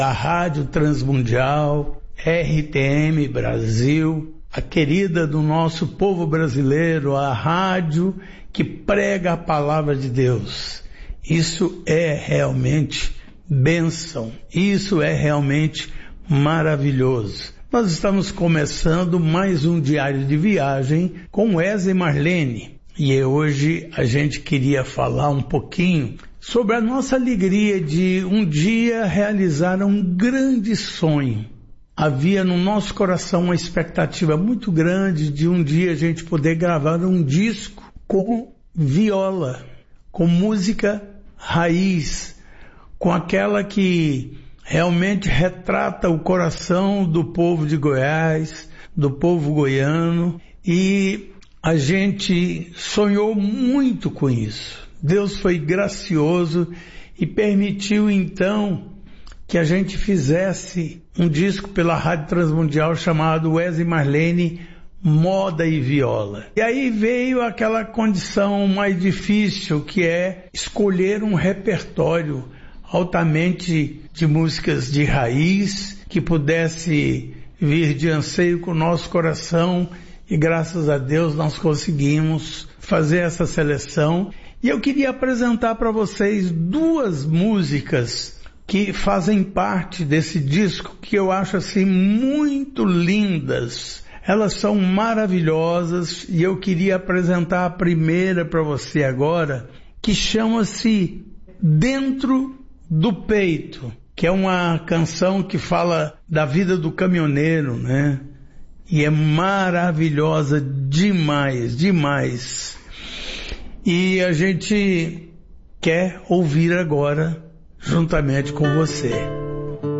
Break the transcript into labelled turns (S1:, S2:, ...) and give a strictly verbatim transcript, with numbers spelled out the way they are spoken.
S1: da Rádio Transmundial, R T M Brasil, a querida do nosso povo brasileiro, a rádio que prega a palavra de Deus. Isso é realmente bênção, isso é realmente maravilhoso. Nós estamos começando mais um diário de viagem com Wesley e Marlene. E hoje a gente queria falar um pouquinho sobre a nossa alegria de um dia realizar um grande sonho. Havia no nosso coração uma expectativa muito grande de um dia a gente poder gravar um disco com viola, com música raiz, com aquela que realmente retrata o coração do povo de Goiás, do povo goiano, e a gente sonhou muito com isso. Deus foi gracioso e permitiu então que a gente fizesse um disco pela Rádio Transmundial chamado Wesley e Marlene, Moda e Viola. E aí veio aquela condição mais difícil, que é escolher um repertório altamente de músicas de raiz, que pudesse vir de anseio com o nosso coração, e graças a Deus nós conseguimos fazer essa seleção. E eu queria apresentar para vocês duas músicas que fazem parte desse disco, que eu acho assim muito lindas. Elas são maravilhosas e eu queria apresentar a primeira para você agora, que chama-se Dentro do Peito, que é uma canção que fala da vida do caminhoneiro, né? E é maravilhosa demais, demais. E a gente quer ouvir agora juntamente com você.